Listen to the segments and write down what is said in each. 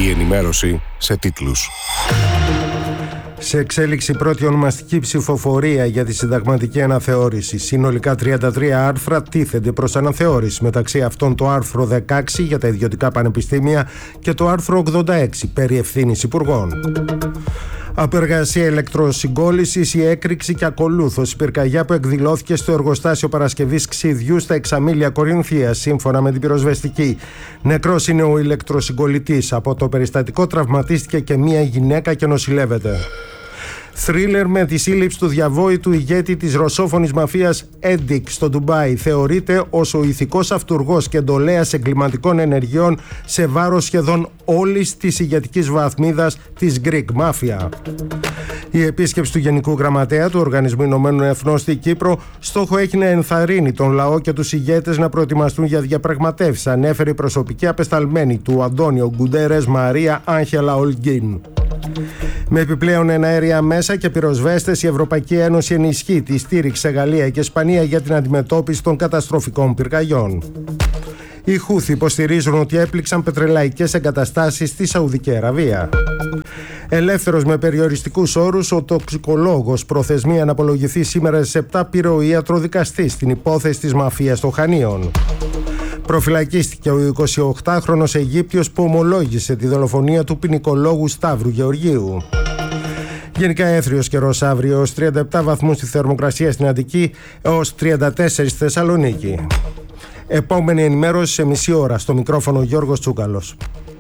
Η ενημέρωση σε τίτλους. Σε εξέλιξη πρώτη ονομαστική ψηφοφορία για τη συνταγματική αναθεώρηση. Συνολικά 33 άρθρα τίθενται προς αναθεώρηση. Μεταξύ αυτών το άρθρο 16 για τα ιδιωτικά πανεπιστήμια και το άρθρο 86 περί ευθύνης υπουργών. Απεργασία ηλεκτροσυγκόλλησης, η έκρηξη και ακολούθως η πυρκαγιά που εκδηλώθηκε στο εργοστάσιο παρασκευής ξυδιού στα Εξαμήλια Κορινθίας, σύμφωνα με την πυροσβεστική. Νεκρός είναι ο ηλεκτροσυγκολλητής. Από το περιστατικό τραυματίστηκε και μία γυναίκα και νοσηλεύεται. Θρίλερ με τη σύλληψη του διαβόητου ηγέτη της ρωσόφωνης μαφίας Έντικ στο Ντουμπάι. Θεωρείται ως ο ηθικός αυτουργός και εντολέας εγκληματικών ενεργειών σε βάρος σχεδόν όλης της ηγετικής βαθμίδας της Greek Mafia. Η επίσκεψη του Γενικού Γραμματέα του Οργανισμού Ηνωμένων Εθνών στη Κύπρο στόχο έχει να ενθαρρύνει τον λαό και τους ηγέτες να προετοιμαστούν για διαπραγματεύσεις, ανέφερε η προσωπική απεσταλμένη του Αντώνιο Γκουντέρες Μαρία Άγχελα Ολγκίν. Με επιπλέον εναέρια μέσα και πυροσβέστες, η Ευρωπαϊκή Ένωση ενισχύει τη στήριξη σε Γαλλία και Ισπανία για την αντιμετώπιση των καταστροφικών πυρκαγιών. Οι Χούθι υποστηρίζουν ότι έπληξαν πετρελαϊκές εγκαταστάσεις στη Σαουδική Αραβία. Ελεύθερος με περιοριστικούς όρους, ο τοξικολόγος προθεσμία να απολογηθεί σήμερα στις 7 πήρε ο ιατροδικαστής στην υπόθεση της μαφίας των Χανίων. Προφυλακίστηκε ο 28χρονος Αιγύπτιος που ομολόγησε τη δολοφονία του ποινικολόγου Σταύρου Γεωργίου. Γενικά έθριος καιρός αύριο, ως 37 βαθμούς στη θερμοκρασία στην Αττική έως 34 στη Θεσσαλονίκη. Επόμενη ενημέρωση σε μισή ώρα. Στο μικρόφωνο Γιώργος Τσούκαλος.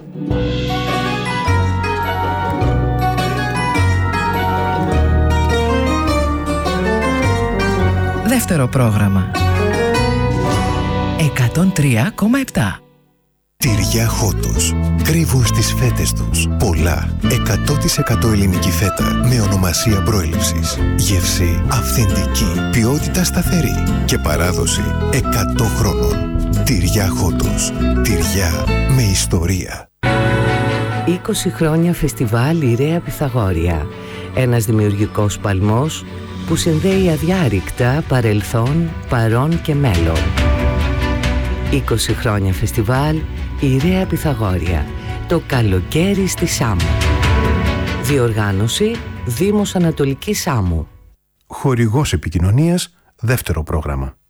Δεύτερο πρόγραμμα. 103,7. Τυριά Χότος. Κρύβουν στις φέτες τους πολλά 100% ελληνική φέτα με ονομασία προέλευσης. Γεύση αυθεντική, ποιότητα σταθερή και παράδοση 100 χρόνων. Τυριά Χότος. Τυριά με ιστορία. 20 χρόνια φεστιβάλ Ιρέα Πυθαγόρια. Ένας δημιουργικός παλμός που συνδέει αδιάρρηκτα παρελθόν, παρόν και μέλλον. 20 χρόνια φεστιβάλ Ιρέα Πυθαγόρια. Το καλοκαίρι στη Σάμου. Διοργάνωση Δήμος Ανατολικής Σάμου. Χορηγός επικοινωνίας, δεύτερο πρόγραμμα.